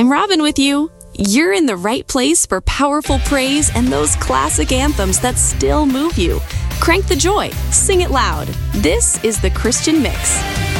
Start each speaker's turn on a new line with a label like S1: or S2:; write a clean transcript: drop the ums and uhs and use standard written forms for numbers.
S1: I'm Robin with you. You're in the right place for powerful praise and those classic anthems that still move you. Crank the joy, sing it loud. This is the Christian Mix.